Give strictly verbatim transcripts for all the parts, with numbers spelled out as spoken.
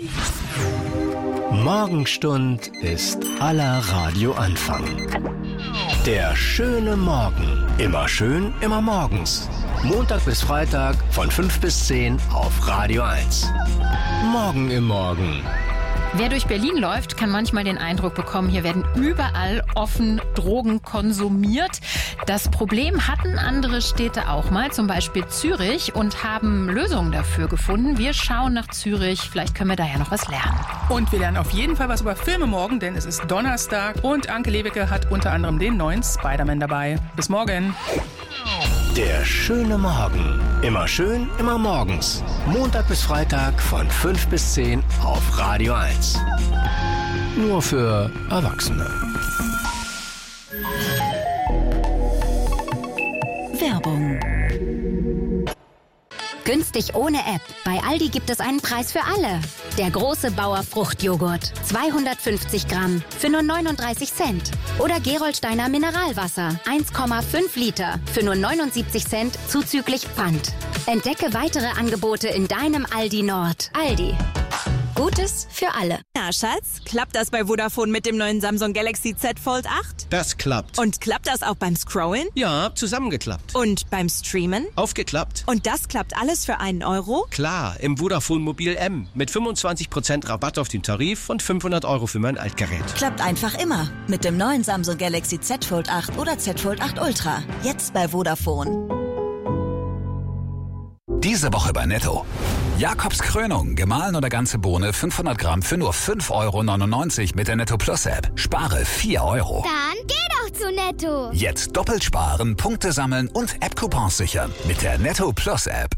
Morgenstund ist aller Radioanfang. Der schöne Morgen. Immer schön, immer morgens. Montag bis Freitag von fünf bis zehn auf Radio eins. Morgen im Morgen. Wer durch Berlin läuft, kann manchmal den Eindruck bekommen, hier werden überall offen Drogen konsumiert. Das Problem hatten andere Städte auch mal, zum Beispiel Zürich, und haben Lösungen dafür gefunden. Wir schauen nach Zürich, vielleicht können wir da ja noch was lernen. Und wir lernen auf jeden Fall was über Filme morgen, denn es ist Donnerstag und Anke Lewicke hat unter anderem den neuen Spider-Man dabei. Bis morgen. Der schöne Morgen. Immer schön, immer morgens. Montag bis Freitag von fünf bis zehn auf Radio eins. Nur für Erwachsene. Werbung. Günstig ohne App. Bei Aldi gibt es einen Preis für alle. Der große Bauer Fruchtjoghurt. zweihundertfünfzig Gramm für nur neununddreißig Cent. Oder Gerolsteiner Mineralwasser. eins Komma fünf Liter für nur neunundsiebzig Cent zuzüglich Pfand. Entdecke weitere Angebote in deinem Aldi Nord. Aldi. Gutes für alle. Na, Schatz, klappt das bei Vodafone mit dem neuen Samsung Galaxy Z Fold acht? Das klappt. Und klappt das auch beim Scrollen? Ja, zusammengeklappt. Und beim Streamen? Aufgeklappt. Und das klappt alles für einen Euro? Klar, im Vodafone Mobil M. Mit fünfundzwanzig Prozent Rabatt auf den Tarif und fünfhundert Euro für mein Altgerät. Klappt einfach immer. Mit dem neuen Samsung Galaxy Z Fold acht oder Z Fold acht Ultra. Jetzt bei Vodafone. Diese Woche bei Netto. Jakobs Krönung, gemahlen oder ganze Bohne, fünfhundert Gramm für nur fünf Euro neunundneunzig mit der Netto Plus App. Spare vier Euro. Dann geh doch zu Netto. Jetzt doppelt sparen, Punkte sammeln und App-Coupons sichern mit der Netto Plus App.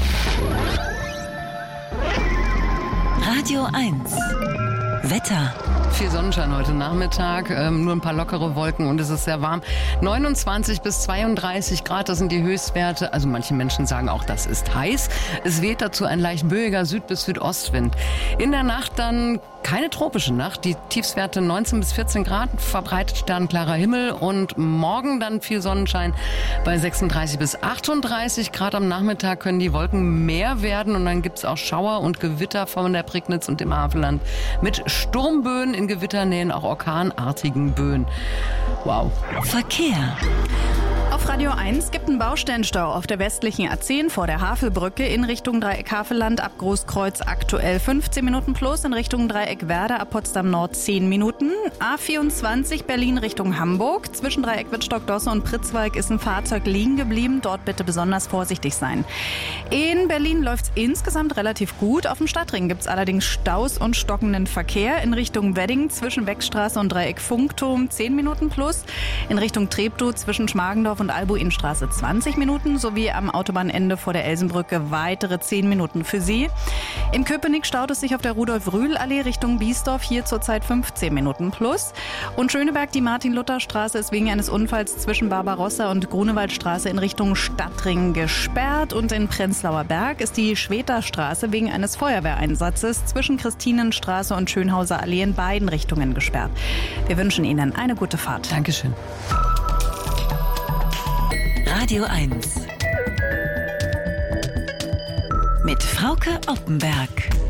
Radio eins. Wetter. Viel Sonnenschein heute Nachmittag, ähm, nur ein paar lockere Wolken und es ist sehr warm. neunundzwanzig bis zweiunddreißig Grad, das sind die Höchstwerte. Also manche Menschen sagen auch, das ist heiß. Es weht dazu ein leicht böiger Süd- bis Südostwind. In der Nacht dann keine tropische Nacht. Die Tiefstwerte neunzehn bis vierzehn Grad, verbreitet sternklarer Himmel und morgen dann viel Sonnenschein bei sechsunddreißig bis achtunddreißig Grad. Am Nachmittag können die Wolken mehr werden und dann gibt's auch Schauer und Gewitter von der Prignitz und dem Havelland mit Sturmböen, in Gewitternähen auch orkanartigen Böen. Wow. Verkehr. Auf Radio eins gibt einen Baustellenstau auf der westlichen A zehn vor der Havelbrücke in Richtung Dreieck Havelland ab Großkreuz aktuell fünfzehn Minuten plus, in Richtung Dreieck Werder ab Potsdam Nord zehn Minuten. A vierundzwanzig Berlin Richtung Hamburg. Zwischen Dreieck Wittstock-Dosse und Pritzwalk ist ein Fahrzeug liegen geblieben. Dort bitte besonders vorsichtig sein. In Berlin läuft es insgesamt relativ gut. Auf dem Stadtring gibt es allerdings Staus und stockenden Verkehr. In Richtung Wedding zwischen Beckstraße und Dreieck Funkturm zehn Minuten plus. In Richtung Treptow zwischen Schmargendorf und Albuinstraße zwanzig Minuten sowie am Autobahnende vor der Elsenbrücke weitere zehn Minuten für Sie. In Köpenick staut es sich auf der Rudolf-Rühl-Allee Richtung Biesdorf, hier zurzeit fünfzehn Minuten plus. Und Schöneberg, die Martin-Luther-Straße ist wegen eines Unfalls zwischen Barbarossa und Grunewaldstraße in Richtung Stadtring gesperrt. Und in Prenzlauer Berg ist die Schweterstraße wegen eines Feuerwehreinsatzes zwischen Christinenstraße und Schönhauser Allee in beiden Richtungen gesperrt. Wir wünschen Ihnen eine gute Fahrt. Dankeschön. Radio eins. Mit Frauke Oppenberg.